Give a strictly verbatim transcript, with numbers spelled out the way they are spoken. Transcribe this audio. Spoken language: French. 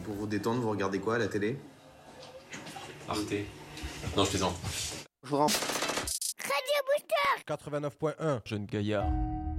pour vous détendre, vous regardez quoi à la télé? Arte. Non, je plaisante. Je vous rends. Radio Booster quatre-vingt-neuf point un, Jeune Gaillard.